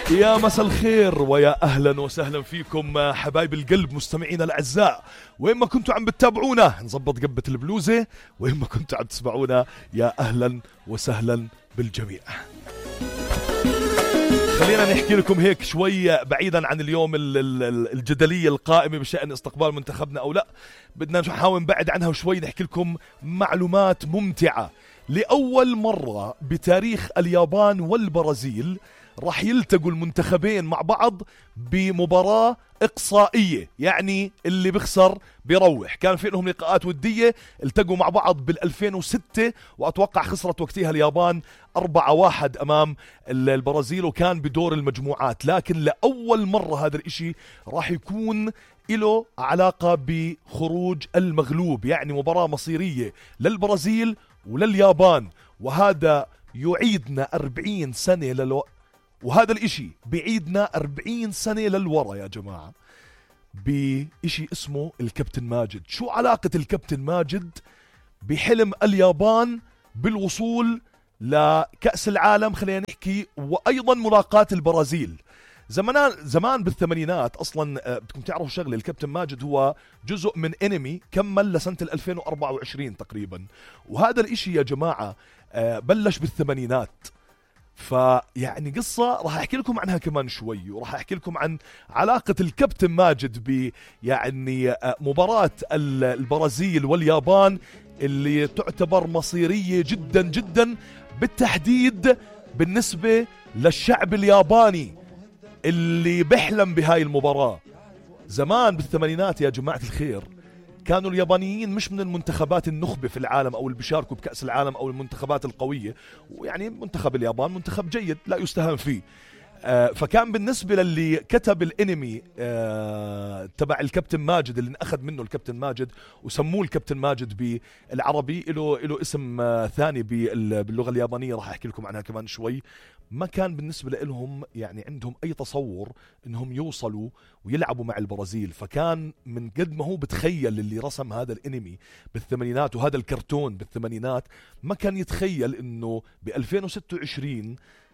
يا مساء الخير ويا أهلا وسهلا فيكم حبايب القلب مستمعين الأعزاء، وين ما كنتوا عم بتتابعونا نظبط قبة البلوزة، وين ما كنتوا عم تسمعونا يا أهلا وسهلا بالجميع. خلينا نحكي لكم هيك شوي بعيدا عن اليوم الجدلية القائمة بشأن استقبال منتخبنا أو لا، بدنا نحاول نبعد عنها وشوي نحكي لكم معلومات ممتعة. لأول مرة بتاريخ اليابان والبرازيل راح يلتقوا المنتخبين مع بعض بمباراة إقصائية، يعني اللي بخسر بيروح. كان في لهم لقاءات ودية، التقوا مع بعض بال2006 وأتوقع خسرت وقتها اليابان 4-1 أمام البرازيل، وكان بدور المجموعات. لكن لأول مرة هذا الاشي راح يكون له علاقة بخروج المغلوب، يعني مباراة مصيرية للبرازيل ولليابان، وهذا يعيدنا 40 سنة وهذا الاشي بيعيدنا 40 سنة للورا يا جماعة بإشي اسمه الكابتن ماجد. شو علاقة الكابتن ماجد بحلم اليابان بالوصول لكأس العالم؟ خلينا نحكي وأيضا ملاقاة البرازيل. زمان بالثمانينات أصلا بدكم تعرفوا شغلة، الكابتن ماجد هو جزء من انمي كمل لسنة 2024 تقريبا، وهذا الاشي يا جماعة بلش بالثمانينات. فيعني قصة راح أحكي لكم عنها كمان شوي، وراح أحكي لكم عن علاقة الكابتن ماجد يعني مباراة البرازيل واليابان اللي تعتبر مصيرية جدا جدا، بالتحديد بالنسبة للشعب الياباني اللي بحلم بهاي المباراة. زمان بالثمانينات يا جماعة الخير كانوا اليابانيين مش من المنتخبات النخبة في العالم أو اللي بيشاركوا بكأس العالم أو المنتخبات القوية، ويعني منتخب اليابان منتخب جيد لا يستهان فيه. فكان بالنسبة للي كتب الانمي تبع الكابتن ماجد اللي أخذ منه الكابتن ماجد وسموه الكابتن ماجد بالعربي، له اسم ثاني باللغة اليابانية راح أحكي لكم عنها كمان شوي. ما كان بالنسبة لهم يعني عندهم أي تصور إنهم يوصلوا ويلعبوا مع البرازيل. فكان من قد ما هو بتخيل اللي رسم هذا الانمي بالثمانينات وهذا الكرتون بالثمانينات، ما كان يتخيل إنه ب2026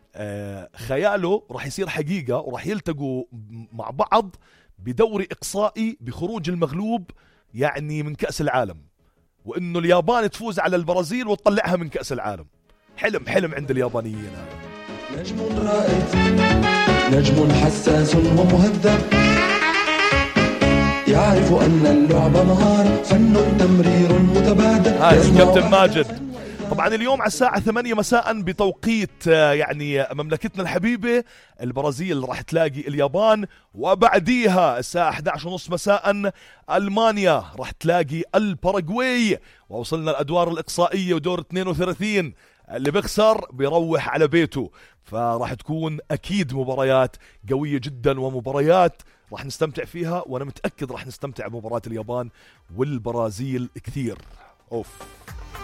خياله راح يصير حقيقة، وراح يلتقوا مع بعض بدوري إقصائي بخروج المغلوب يعني من كأس العالم، وإنه اليابان تفوز على البرازيل وتطلعها من كأس العالم. حلم عند اليابانيين هذا. نجم رائد، نجم حساس ومهذب، يعرف أن اللعب مهارة، فن تمرير متبادل. هاي الكابتن ماجد. طبعا اليوم على الساعة 8 مساء بتوقيت يعني مملكتنا الحبيبة البرازيل راح تلاقي اليابان، وبعديها الساعة 11:30 مساء ألمانيا راح تلاقي الباراغواي. ووصلنا الأدوار الإقصائية ودور 32 اللي بخسر بيروح على بيته. فراح تكون أكيد مباريات قوية جدا ومباريات راح نستمتع فيها، وأنا متأكد راح نستمتع بمباراة اليابان والبرازيل كثير. أوف.